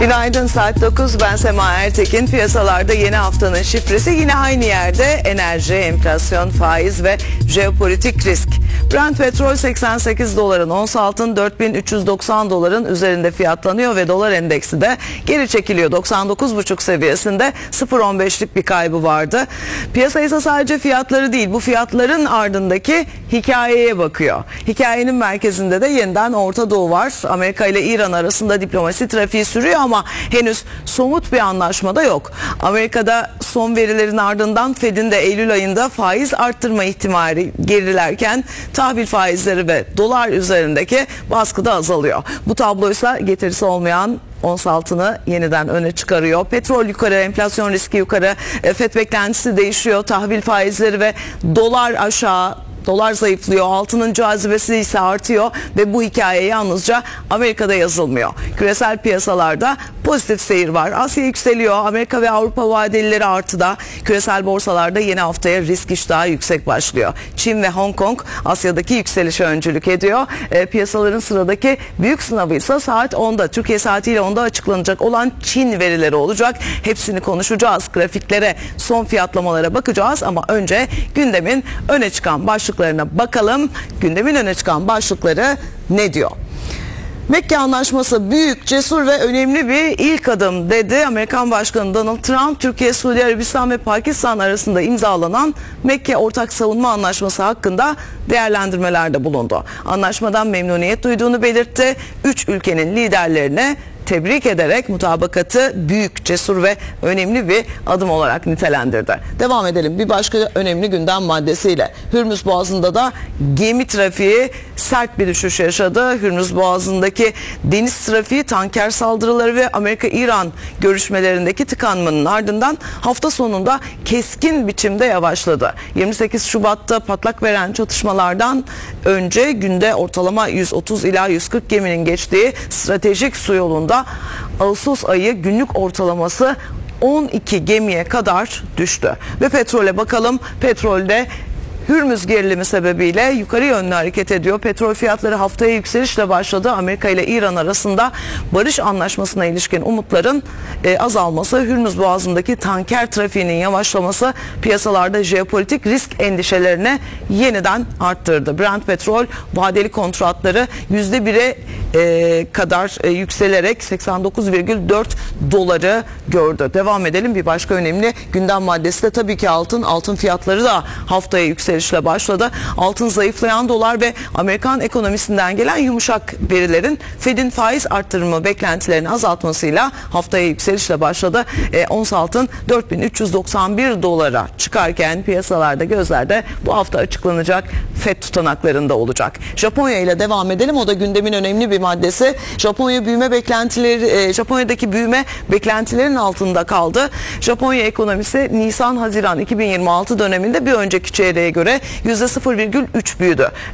Günaydın, saat 9, ben Sema Ertekin. Piyasalarda yeni haftanın şifresi yine aynı yerde: enerji, enflasyon, faiz ve jeopolitik risk. Brent petrol 88 doların, ons altın 4390 doların üzerinde fiyatlanıyor ve dolar endeksi de geri çekiliyor. 99,5 seviyesinde 0,15'lik bir kaybı vardı. Piyasa ise sadece fiyatları değil, bu fiyatların ardındaki hikayeye bakıyor. Hikayenin merkezinde de yeniden Orta Doğu var. Amerika ile İran arasında diplomasi trafiği sürüyor ama henüz somut bir anlaşma da yok. Amerika'da son verilerin ardından Fed'in de Eylül ayında faiz arttırma ihtimali gerilerken tahvil faizleri ve dolar üzerindeki baskı da azalıyor. Bu tabloysa getirisi olmayan ons altını yeniden öne çıkarıyor. Petrol yukarı, enflasyon riski yukarı, FED beklentisi değişiyor, tahvil faizleri ve dolar aşağı. Dolar zayıflıyor, altının cazibesi ise artıyor ve bu hikaye yalnızca Amerika'da yazılmıyor. Küresel piyasalarda pozitif seyir var. Asya yükseliyor, Amerika ve Avrupa vadelileri artıda. Küresel borsalarda yeni haftaya risk iştahı yüksek başlıyor. Çin ve Hong Kong Asya'daki yükselişe öncülük ediyor. Piyasaların sıradaki büyük sınavı ise saat 10'da, Türkiye saatiyle 10'da açıklanacak olan Çin verileri olacak. Hepsini konuşacağız. Grafiklere, son fiyatlamalara bakacağız ama önce gündemin öne çıkan başlıklarına bakalım. Gündemin öne çıkan başlıkları ne diyor? Mekke Anlaşması büyük, cesur ve önemli bir ilk adım dedi Amerikan Başkanı Donald Trump. Türkiye, Suudi Arabistan ve Pakistan arasında imzalanan Mekke Ortak Savunma Anlaşması hakkında değerlendirmelerde bulundu. Anlaşmadan memnuniyet duyduğunu belirtti. 3 ülkenin liderlerine tebrik ederek mutabakatı büyük, cesur ve önemli bir adım olarak nitelendirdi. Devam edelim bir başka önemli gündem maddesiyle. Hürmüz Boğazı'nda da gemi trafiği sert bir düşüş yaşadı. Hürmüz Boğazı'ndaki deniz trafiği tanker saldırıları ve Amerika-İran görüşmelerindeki tıkanmanın ardından hafta sonunda keskin biçimde yavaşladı. 28 Şubat'ta patlak veren çatışmalardan önce günde ortalama 130 ila 140 geminin geçtiği stratejik su yolunda Ağustos ayı günlük ortalaması 12 gemiye kadar düştü. Ve petrole bakalım. Petrolde Hürmüz gerilimi sebebiyle yukarı yönlü hareket ediyor. Petrol fiyatları haftaya yükselişle başladı. Amerika ile İran arasında barış anlaşmasına ilişkin umutların azalması, Hürmüz Boğazı'ndaki tanker trafiğinin yavaşlaması piyasalarda jeopolitik risk endişelerini yeniden arttırdı. Brent petrol vadeli kontratları %1'e kadar yükselerek 89,4 doları gördü. Devam edelim. Bir başka önemli gündem maddesi de tabii ki altın. Altın fiyatları da haftaya yükselişle başladı. Altın zayıflayan dolar ve Amerikan ekonomisinden gelen yumuşak verilerin Fed'in faiz arttırımı beklentilerini azaltmasıyla haftaya yükselişle başladı. Ons altın 4391 dolara çıkarken piyasalarda gözlerde bu hafta açıklanacak Fed tutanaklarında olacak. Japonya ile devam edelim. O da gündemin önemli bir maddesi. Japonya'daki büyüme beklentilerin altında kaldı. Japonya ekonomisi Nisan-Haziran 2026 döneminde bir önceki çeyreğe göre %0,3 büyüdü.